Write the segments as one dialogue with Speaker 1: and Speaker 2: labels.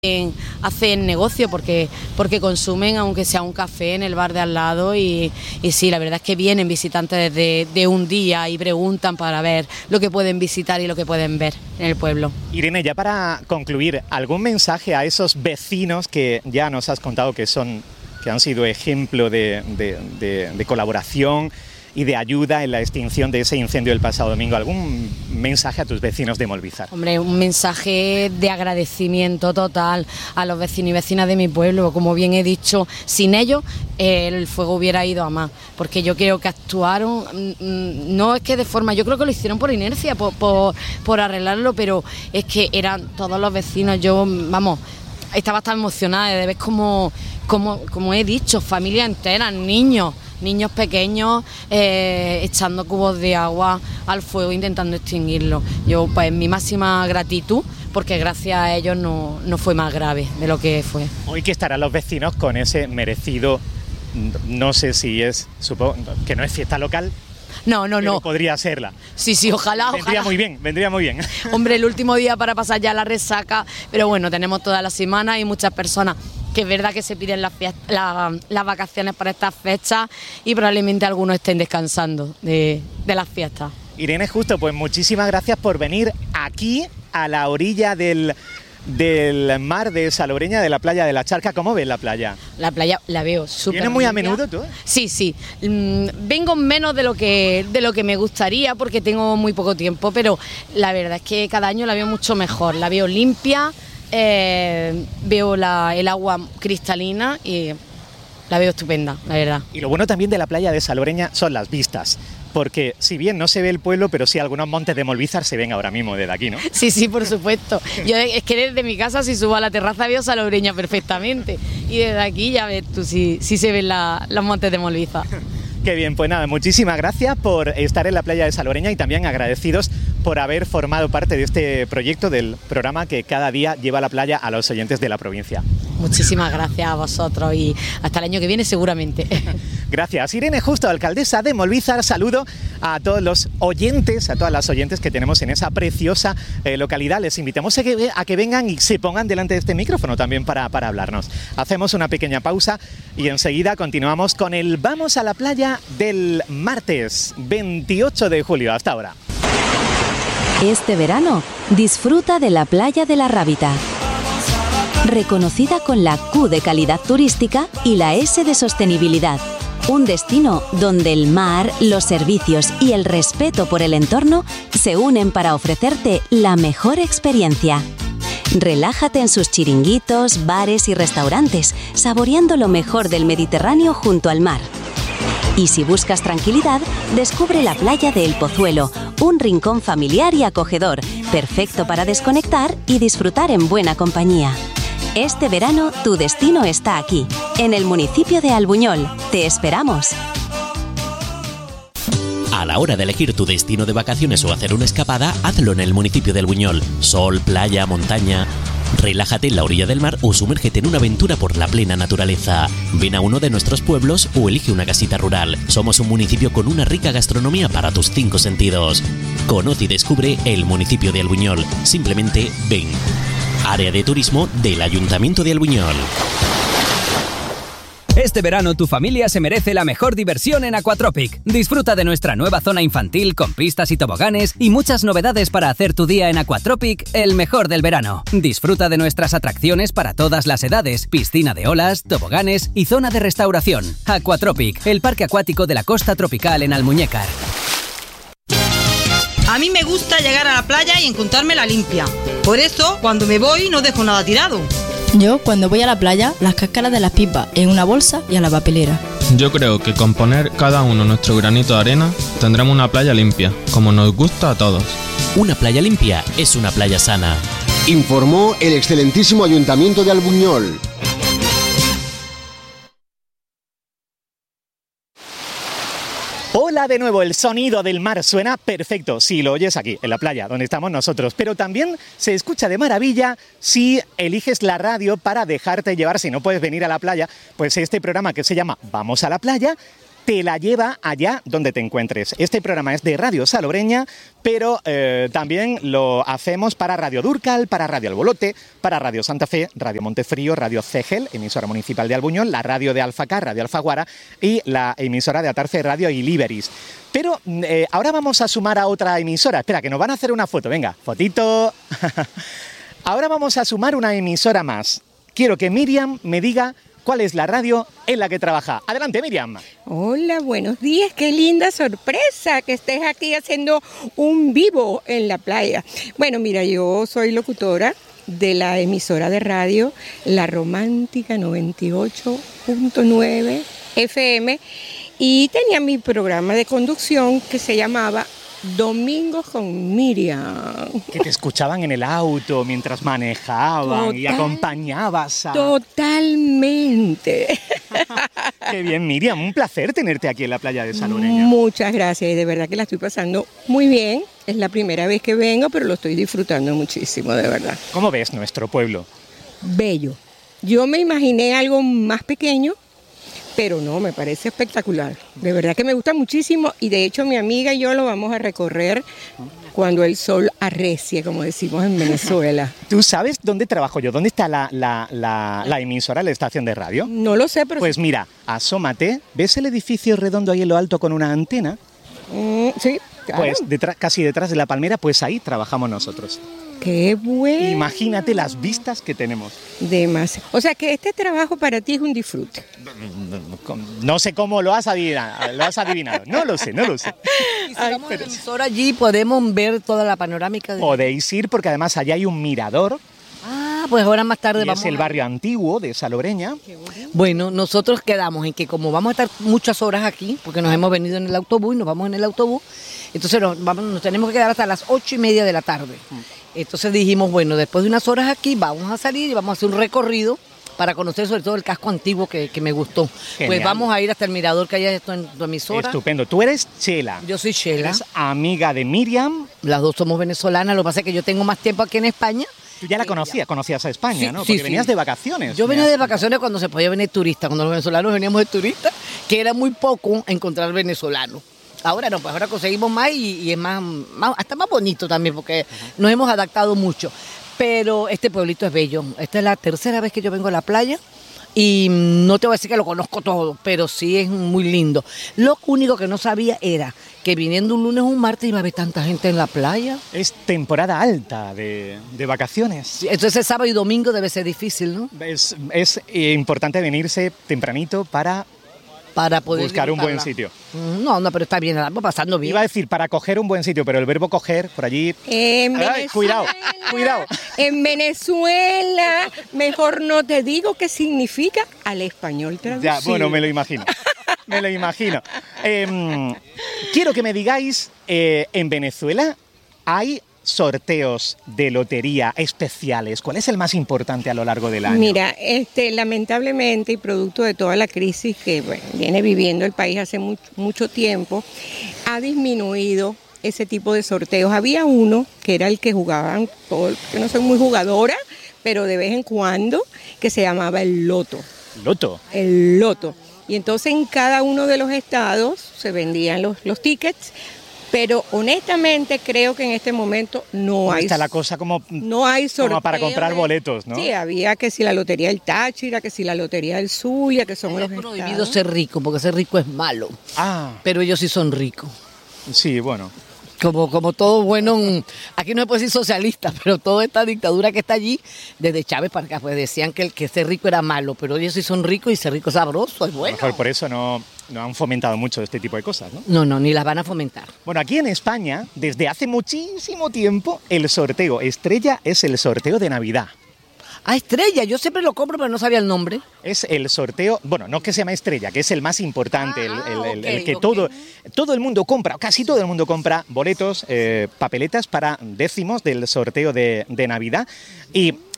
Speaker 1: hacen negocio porque consumen aunque sea un café en el bar de al lado y sí, la verdad es que vienen visitantes de un día y preguntan para ver lo que pueden visitar y lo que pueden ver en el pueblo.
Speaker 2: Irene, ya para concluir, ¿algún mensaje a esos vecinos que ya nos has contado que han sido ejemplo de colaboración y de ayuda en la extinción de ese incendio del pasado domingo? ¿Algún mensaje a tus vecinos de Molvízar?
Speaker 1: Hombre, un mensaje de agradecimiento total a los vecinos y vecinas de mi pueblo. Como bien he dicho, sin ellos el fuego hubiera ido a más, porque yo creo que actuaron, no es que de forma, yo creo que lo hicieron por inercia, por arreglarlo, pero es que eran todos los vecinos. Yo, vamos, estaba tan emocionada de ver como he dicho, familia entera, niños pequeños echando cubos de agua al fuego intentando extinguirlo. Yo, pues, mi máxima gratitud, porque gracias a ellos no fue más grave de lo que fue.
Speaker 2: Hoy que estarán los vecinos con ese merecido, no sé si es, supongo que no es fiesta local.
Speaker 1: No.
Speaker 2: Podría serla.
Speaker 1: Sí, ojalá.
Speaker 2: Vendría muy bien.
Speaker 1: Hombre, el último día para pasar ya la resaca, pero bueno, tenemos toda la semana y muchas personas que es verdad que se piden las vacaciones para estas fechas y probablemente algunos estén descansando de las fiestas.
Speaker 2: Irene Justo, pues muchísimas gracias por venir aquí a la orilla del mar de Salobreña, de la playa de la Charca. ¿Cómo ves la playa?
Speaker 1: La playa la veo súper.
Speaker 2: ¿Vienes muy a menudo tú?
Speaker 1: Sí. Vengo menos de lo que me gustaría porque tengo muy poco tiempo, pero la verdad es que cada año la veo mucho mejor. La veo limpia, veo el agua cristalina y la veo estupenda, la verdad.
Speaker 2: Y lo bueno también de la playa de Salobreña son las vistas, porque si bien no se ve el pueblo, pero sí algunos montes de Molvízar se ven ahora mismo desde aquí, ¿no?
Speaker 1: Sí, por supuesto. Yo es que desde mi casa, si subo a la terraza, veo Salobreña perfectamente. Y desde aquí ya ves tú si se ven los montes de Molvízar.
Speaker 2: Qué bien, pues nada, muchísimas gracias por estar en la playa de Salobreña y también agradecidos por haber formado parte de este proyecto del programa que cada día lleva a la playa a los oyentes de la provincia.
Speaker 1: Muchísimas gracias a vosotros y hasta el año que viene seguramente.
Speaker 2: Gracias. Irene Justo, alcaldesa de Molvízar. Saludo a todos los oyentes, a todas las oyentes que tenemos en esa preciosa localidad. Les invitamos a que vengan y se pongan delante de este micrófono también para hablarnos. Hacemos una pequeña pausa y enseguida continuamos con el Vamos a la Playa del martes 28 de julio. Hasta ahora.
Speaker 3: Este verano, disfruta de la playa de la Rábita. Reconocida con la Q de calidad turística y la S de sostenibilidad. Un destino donde el mar, los servicios y el respeto por el entorno se unen para ofrecerte la mejor experiencia. Relájate en sus chiringuitos, bares y restaurantes, saboreando lo mejor del Mediterráneo junto al mar. Y si buscas tranquilidad, descubre la playa de El Pozuelo, un rincón familiar y acogedor, perfecto para desconectar y disfrutar en buena compañía. Este verano, tu destino está aquí, en el municipio de Albuñol. ¡Te esperamos!
Speaker 4: A la hora de elegir tu destino de vacaciones o hacer una escapada, hazlo en el municipio de Albuñol. Sol, playa, montaña. Relájate en la orilla del mar o sumérgete en una aventura por la plena naturaleza. Ven a uno de nuestros pueblos o elige una casita rural. Somos un municipio con una rica gastronomía para tus 5 sentidos. Conoce y descubre el municipio de Albuñol. Simplemente ven. Área de turismo del Ayuntamiento de Albuñol.
Speaker 5: Este verano tu familia se merece la mejor diversión en Aquatropic. Disfruta de nuestra nueva zona infantil con pistas y toboganes y muchas novedades para hacer tu día en Aquatropic el mejor del verano. Disfruta de nuestras atracciones para todas las edades, piscina de olas, toboganes y zona de restauración. Aquatropic, el parque acuático de la costa tropical en Almuñécar.
Speaker 6: A mí me gusta llegar a la playa y encontrármela limpia. Por eso, cuando me voy, no dejo nada tirado.
Speaker 7: Yo, cuando voy a la playa, las cáscaras de las pipas en una bolsa y a la papelera.
Speaker 8: Yo creo que con poner cada uno nuestro granito de arena, tendremos una playa limpia, como nos gusta a todos.
Speaker 4: Una playa limpia es una playa sana.
Speaker 9: Informó el excelentísimo Ayuntamiento de Albuñol.
Speaker 2: Hola de nuevo, el sonido del mar suena perfecto si lo oyes aquí, en la playa, donde estamos nosotros, pero también se escucha de maravilla si eliges la radio para dejarte llevar. Si no puedes venir a la playa, pues este programa que se llama Vamos a la Playa te la lleva allá donde te encuentres. Este programa es de Radio Salobreña, pero también lo hacemos para Radio Durcal, para Radio Albolote, para Radio Santa Fe, Radio Montefrío, Radio Cegel, emisora municipal de Albuñol, la radio de Alfacar, Radio Alfaguara y la emisora de Atarfe, Radio Iliberis. Pero ahora vamos a sumar a otra emisora. Espera, que nos van a hacer una foto. Venga, fotito. Ahora vamos a sumar una emisora más. Quiero que Miriam me diga cuál es la radio en la que trabaja. Adelante, Miriam.
Speaker 10: Hola, buenos días. Qué linda sorpresa que estés aquí haciendo un vivo en la playa. Bueno, mira, yo soy locutora de la emisora de radio La Romántica 98.9 FM y tenía mi programa de conducción que se llamaba Domingos con Miriam.
Speaker 2: Que te escuchaban en el auto mientras manejaban y acompañabas a...
Speaker 10: Totalmente.
Speaker 2: Qué bien, Miriam, un placer tenerte aquí en la playa de Salobreña.
Speaker 10: Muchas gracias y de verdad que la estoy pasando muy bien. Es la primera vez que vengo, pero lo estoy disfrutando muchísimo, de verdad.
Speaker 2: ¿Cómo ves nuestro pueblo?
Speaker 10: Bello. Yo me imaginé algo más pequeño, pero no, me parece espectacular. De verdad que me gusta muchísimo y de hecho mi amiga y yo lo vamos a recorrer cuando el sol arrecie, como decimos en Venezuela.
Speaker 2: ¿Tú sabes dónde trabajo yo? ¿Dónde está la emisora, la estación de radio?
Speaker 10: No lo sé, pero...
Speaker 2: Pues mira, asómate, ¿ves el edificio redondo ahí en lo alto con una antena?
Speaker 10: Sí, claro.
Speaker 2: Pues casi detrás de la palmera, pues ahí trabajamos nosotros.
Speaker 10: ¡Qué bueno!
Speaker 2: Imagínate las vistas que tenemos.
Speaker 10: Demasiado. O sea que este trabajo para ti es un disfrute.
Speaker 2: No sé cómo lo has adivinado. No lo sé.
Speaker 11: Y si vamos a la emisora allí podemos ver toda la panorámica.
Speaker 2: Podéis ir porque además allá hay un mirador.
Speaker 11: Ah, pues ahora más tarde
Speaker 2: vamos. Es el barrio antiguo de Salobreña.
Speaker 11: Bueno, nosotros quedamos en que como vamos a estar muchas horas aquí, porque nos hemos venido en el autobús y nos vamos en el autobús, entonces nos tenemos que quedar hasta las 8:30 de la tarde. Entonces dijimos, bueno, después de unas horas aquí vamos a salir y vamos a hacer un recorrido para conocer sobre todo el casco antiguo que me gustó. Genial. Pues vamos a ir hasta el mirador que hay esto en tu emisora.
Speaker 2: Estupendo. Tú eres Chela.
Speaker 11: Yo soy Chela.
Speaker 2: Eres amiga de Miriam.
Speaker 11: Las dos somos venezolanas, lo que pasa es que yo tengo más tiempo aquí en España.
Speaker 2: Tú ya la conocías a España,
Speaker 11: sí,
Speaker 2: ¿no?
Speaker 11: Porque
Speaker 2: sí, venías de vacaciones.
Speaker 11: Yo venía de vacaciones cuando se podía venir turista, cuando los venezolanos veníamos de turistas, que era muy poco encontrar venezolanos. Ahora no, pues ahora conseguimos más y es hasta más bonito también porque nos hemos adaptado mucho. Pero este pueblito es bello. Esta es la tercera vez que yo vengo a la playa y no te voy a decir que lo conozco todo, pero sí es muy lindo. Lo único que no sabía era que viniendo un lunes o un martes iba a haber tanta gente en la playa.
Speaker 2: Es temporada alta de vacaciones.
Speaker 11: Sí, entonces sábado y domingo debe ser difícil, ¿no?
Speaker 2: Es importante venirse tempranito para poder buscar un buen sitio.
Speaker 11: No, pero está bien, estamos pasando bien.
Speaker 2: Iba a decir para coger un buen sitio, pero el verbo coger por allí... Cuidado.
Speaker 10: En Venezuela, mejor no te digo qué significa al español traducido.
Speaker 2: Ya, bueno, me lo imagino. Quiero que me digáis, en Venezuela hay sorteos de lotería especiales. ¿Cuál es el más importante a lo largo del año?
Speaker 10: Mira, lamentablemente y producto de toda la crisis que viene viviendo el país hace mucho tiempo, ha disminuido ese tipo de sorteos. Había uno que era el que jugaban todos, que no soy muy jugadora, pero de vez en cuando, que se llamaba el Loto.
Speaker 2: ¿Loto?
Speaker 10: El Loto. Y entonces en cada uno de los estados se vendían los tickets. Pero honestamente creo que en este momento no hay...
Speaker 2: Está la cosa
Speaker 10: no hay sorteo
Speaker 2: como para comprar boletos, ¿no?
Speaker 10: Sí, había que si la lotería del Táchira, que si la lotería del Zulia, que son los
Speaker 11: estados. Es prohibido ser rico, porque ser rico es malo. Pero ellos sí son ricos.
Speaker 2: Sí, bueno.
Speaker 11: Como todo bueno, aquí no se puede decir socialista, pero toda esta dictadura que está allí, desde Chávez para acá, pues decían que el que ser rico era malo, pero ellos sí son ricos y ser rico es sabroso, es bueno.
Speaker 2: Mejor por eso no han fomentado mucho este tipo de cosas, ¿no?
Speaker 11: No, ni las van a fomentar.
Speaker 2: Bueno, aquí en España, desde hace muchísimo tiempo, el sorteo estrella es el sorteo de Navidad.
Speaker 11: Ah, Estrella, yo siempre lo compro, pero no sabía el nombre.
Speaker 2: Es el sorteo, bueno, no que se llama Estrella, que es el más importante, el que todo el mundo compra, casi todo el mundo compra boletos, papeletas para décimos del sorteo de Navidad. Y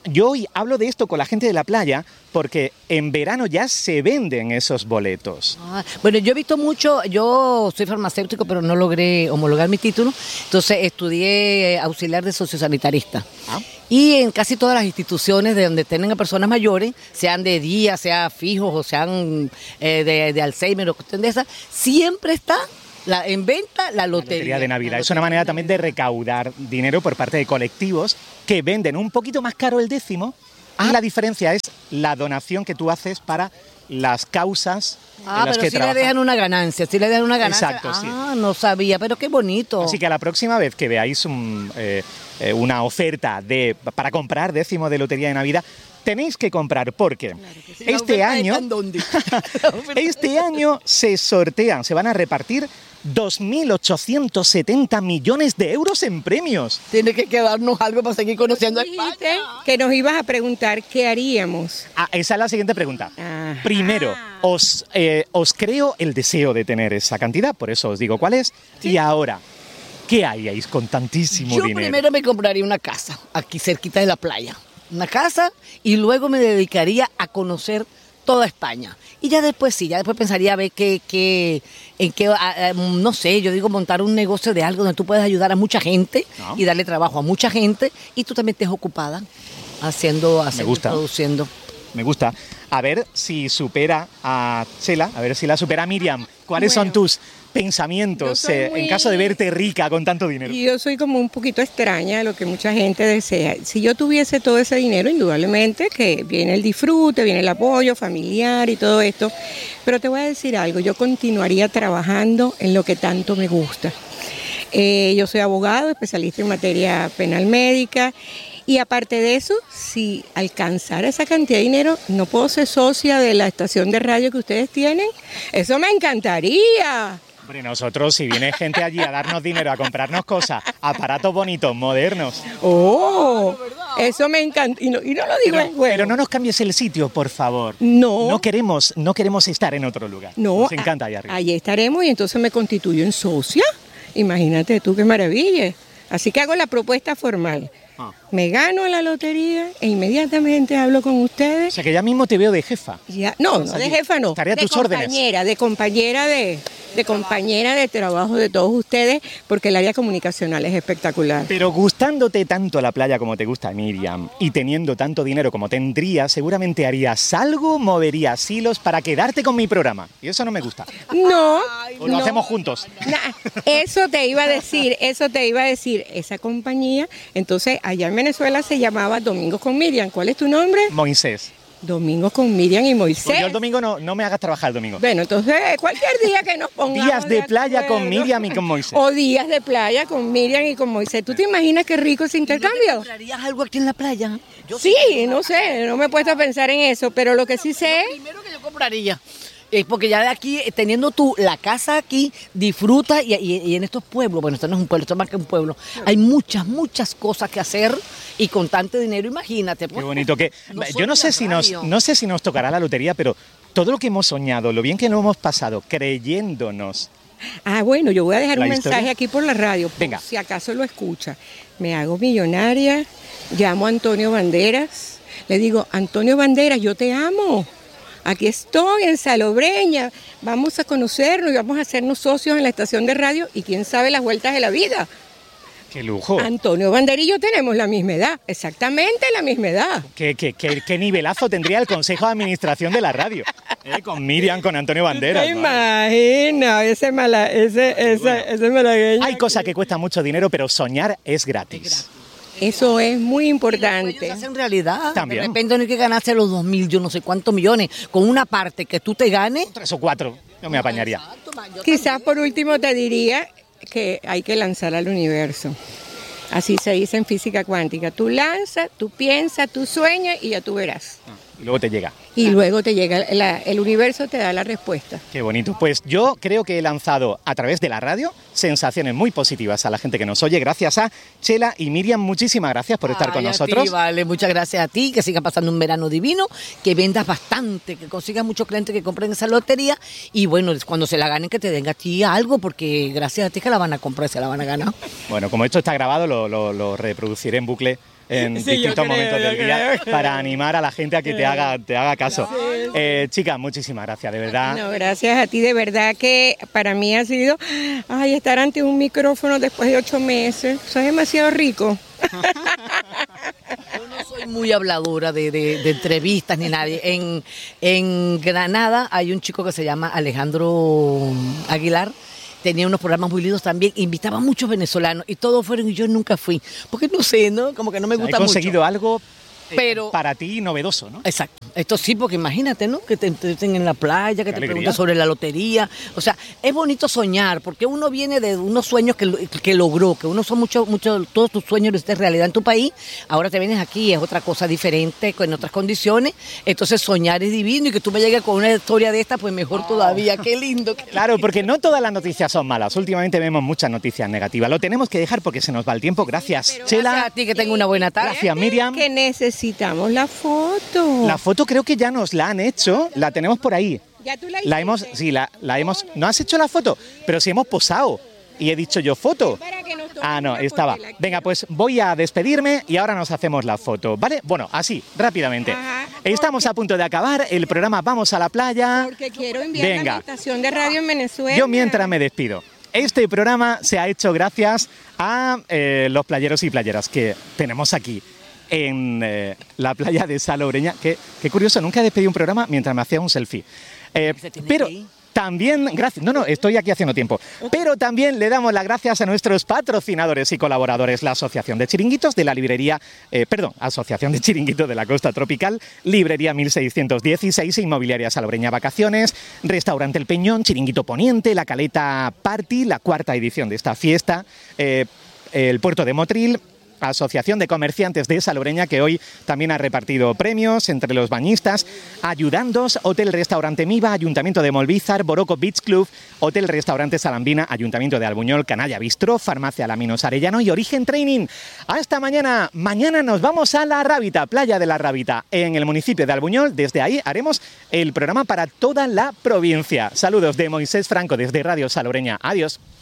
Speaker 2: yo hoy hablo de esto con la gente de la playa porque en verano ya se venden esos boletos.
Speaker 11: Bueno, yo he visto mucho, yo soy farmacéutico, pero no logré homologar mi título, entonces estudié auxiliar de sociosanitarista. Y en casi todas las instituciones de donde tienen a personas mayores, sean de día, sean fijos o sean de Alzheimer o cuestión de esas, siempre está en venta la lotería
Speaker 2: de Navidad. Es una manera también de recaudar dinero por parte de colectivos que venden un poquito más caro el décimo. Y la diferencia es la donación que tú haces para las causas en las
Speaker 11: pero
Speaker 2: que
Speaker 11: sí
Speaker 2: trabajas.
Speaker 11: le dejan una ganancia, sí le dejan una ganancia.
Speaker 2: Exacto, sí.
Speaker 11: No sabía, pero qué bonito.
Speaker 2: Así que a la próxima vez que veáis una oferta para comprar décimo de lotería de Navidad, tenéis que comprar porque este año se sortean, se van a repartir 2.870 millones de euros en premios.
Speaker 11: Tiene que quedarnos algo para seguir conociendo a España.
Speaker 10: Que nos ibas a preguntar qué haríamos.
Speaker 2: Esa es la siguiente pregunta. Primero, os creo el deseo de tener esa cantidad, por eso os digo cuál es. Sí. Y ahora, ¿qué haríais con tantísimo dinero?
Speaker 11: Yo primero me compraría una casa, aquí cerquita de la playa. Una casa, y luego me dedicaría a conocer toda España. Y ya después pensaría a ver no sé, yo digo montar un negocio de algo donde tú puedes ayudar a mucha gente y darle trabajo a mucha gente y tú también estés ocupada haciendo produciendo.
Speaker 2: Me gusta. A ver si supera a Chela, a ver si la supera Miriam. ¿Cuáles son tus pensamientos en caso de verte rica con tanto dinero?
Speaker 10: Yo soy como un poquito extraña de lo que mucha gente desea. Si yo tuviese todo ese dinero, indudablemente que viene el disfrute, viene el apoyo familiar y todo esto. Pero te voy a decir algo, yo continuaría trabajando en lo que tanto me gusta. Yo soy abogado, especialista en materia penal médica. Y aparte de eso, si alcanzara esa cantidad de dinero, no puedo ser socia de la estación de radio que ustedes tienen. Eso me encantaría.
Speaker 2: Hombre, nosotros, si viene gente allí a darnos dinero, a comprarnos cosas, aparatos bonitos, modernos.
Speaker 10: Eso me encanta. Y no lo digo en juego.
Speaker 2: Pero no nos cambies el sitio, por favor.
Speaker 10: No
Speaker 2: queremos estar en otro lugar. Nos encanta allá arriba.
Speaker 10: Allí estaremos y entonces me constituyo en socia. Imagínate tú qué maravilla. Así que hago la propuesta formal. Me gano la lotería e inmediatamente hablo con ustedes.
Speaker 2: O sea que ya mismo te veo de jefa.
Speaker 10: No, de jefa no.
Speaker 2: Estaré a tus órdenes.
Speaker 10: De compañera de trabajo de todos ustedes, porque el área comunicacional es espectacular.
Speaker 2: Pero gustándote tanto la playa como te gusta, Miriam, y teniendo tanto dinero como tendrías, seguramente harías algo, moverías hilos para quedarte con mi programa. Y eso no me gusta.
Speaker 10: No.
Speaker 2: O lo hacemos juntos.
Speaker 10: Eso te iba a decir. Esa compañía, entonces allá en Venezuela se llamaba Domingos con Miriam. ¿Cuál es tu nombre?
Speaker 2: Moisés.
Speaker 10: Domingos con Miriam y Moisés.
Speaker 2: Pues yo el domingo no me hagas trabajar el domingo.
Speaker 10: Bueno, entonces cualquier día que nos pongamos
Speaker 2: días de playa con Miriam y con Moisés.
Speaker 10: O días de playa con Miriam y con Moisés. ¿Tú te imaginas qué rico ese intercambio?
Speaker 11: ¿No comprarías algo aquí en la playa?
Speaker 10: Sí, no sé, no me he puesto a pensar en eso, pero lo que sí sé...
Speaker 11: Lo primero que yo compraría... porque ya de aquí, teniendo tú la casa aquí, disfruta y en estos pueblos, bueno, esto no es un pueblo, esto es más que un pueblo, hay muchas cosas que hacer y con tanto dinero, imagínate.
Speaker 2: Qué bonito que... Yo no sé si nos tocará la lotería, pero todo lo que hemos soñado, lo bien que lo hemos pasado, creyéndonos...
Speaker 10: Bueno, yo voy a dejar un mensaje aquí por la radio,
Speaker 2: venga,
Speaker 10: si acaso lo escucha. Me hago millonaria, llamo a Antonio Banderas, le digo, Antonio Banderas, yo te amo. Aquí estoy en Salobreña, vamos a conocernos y vamos a hacernos socios en la estación de radio y quién sabe las vueltas de la vida.
Speaker 2: ¡Qué lujo!
Speaker 10: Antonio Banderas y yo tenemos la misma edad, exactamente la misma edad.
Speaker 2: ¿Qué nivelazo tendría el Consejo de Administración de la radio? Con Miriam, con Antonio Banderas.
Speaker 10: Me imagino, ese malagueño.
Speaker 2: Hay cosas que cuestan mucho dinero, pero soñar es gratis.
Speaker 10: Eso es muy importante.
Speaker 11: Se hacen realidad.
Speaker 2: También.
Speaker 11: De repente no hay que ganarse los 2.000, yo no sé cuántos millones. Con una parte que tú te ganes.
Speaker 2: 3 o 4, yo me apañaría.
Speaker 10: Quizás por último te diría que hay que lanzar al universo. Así se dice en física cuántica. Tú lanzas, tú piensas, tú sueñas y ya tú verás.
Speaker 2: Y luego te llega.
Speaker 10: Y luego te llega, el universo te da la respuesta.
Speaker 2: Qué bonito. Pues yo creo que he lanzado a través de la radio sensaciones muy positivas a la gente que nos oye. Gracias a Chela y Miriam, muchísimas gracias por estar con nosotros.
Speaker 11: Vale, muchas gracias a ti, que sigas pasando un verano divino, que vendas bastante, que consigas muchos clientes que compren esa lotería y bueno, cuando se la ganen que te den a ti algo, porque gracias a ti que la van a comprar, se la van a ganar.
Speaker 2: Bueno, como esto está grabado, lo reproduciré en bucle en distintos momentos del día para animar a la gente a que te haga caso. Chicas, muchísimas gracias, de verdad.
Speaker 10: No, gracias a ti, de verdad que para mí ha sido, estar ante un micrófono después de 8 meses, eso es demasiado rico.
Speaker 11: Yo no soy muy habladora de entrevistas ni nadie. En Granada hay un chico que se llama Alejandro Aguilar. Tenía unos programas muy lindos también, invitaba a muchos venezolanos y todos fueron y yo nunca fui, porque no sé, ¿no? Como que no me gusta mucho.
Speaker 2: He conseguido algo
Speaker 11: pero
Speaker 2: para ti novedoso, ¿no?
Speaker 11: Exacto. Esto sí, porque imagínate, ¿no? Que te estén en la playa, que te pregunten sobre la lotería. O sea, es bonito soñar, porque uno viene de unos sueños que logró, que uno son muchos, todos tus sueños los hiciste realidad en tu país. Ahora te vienes aquí, es otra cosa diferente, en otras condiciones. Entonces soñar es divino y que tú me llegues con una historia de esta, pues mejor todavía. Qué lindo.
Speaker 2: Claro, porque no todas las noticias son malas. Últimamente vemos muchas noticias negativas. Lo tenemos que dejar porque se nos va el tiempo. Gracias, Chela.
Speaker 11: Gracias a ti, que tenga una buena tarde.
Speaker 2: Gracias, Miriam.
Speaker 10: Que necesitamos la foto.
Speaker 2: La foto creo que ya nos la han hecho. La tenemos por ahí.
Speaker 10: ¿Ya tú la hiciste?
Speaker 2: Sí, la hemos... ¿No has hecho la foto? Pero sí hemos posado. Y he dicho yo foto. No, estaba. Venga, pues voy a despedirme y ahora nos hacemos la foto, ¿vale? Bueno, así, rápidamente. Estamos a punto de acabar el programa Vamos a la Playa.
Speaker 10: Porque quiero enviar la estación de radio en Venezuela.
Speaker 2: Yo mientras me despido. Este programa se ha hecho gracias a los playeros y playeras que tenemos aquí en la playa de Salobreña. Qué curioso, nunca he despedido un programa mientras me hacía un selfie. Pero también, gracias, estoy aquí haciendo tiempo. Pero también le damos las gracias a nuestros patrocinadores y colaboradores, la Asociación de Chiringuitos de la librería, Asociación de Chiringuitos de la Costa Tropical, Librería 1616, Inmobiliaria Salobreña Vacaciones, Restaurante El Peñón, Chiringuito Poniente, La Caleta Party, la 4ª edición de esta fiesta, el Puerto de Motril, Asociación de Comerciantes de Salobreña, que hoy también ha repartido premios entre los bañistas, Ayudandos, Hotel Restaurante Miva, Ayuntamiento de Molvízar, Boroco Beach Club, Hotel Restaurante Salambina, Ayuntamiento de Albuñol, Canalla Bistró, Farmacia Laminos Arellano y Origen Training. Hasta mañana. Mañana nos vamos a La Rábita, Playa de La Rábita, en el municipio de Albuñol. Desde ahí haremos el programa para toda la provincia. Saludos de Moisés Franco desde Radio Salobreña. Adiós.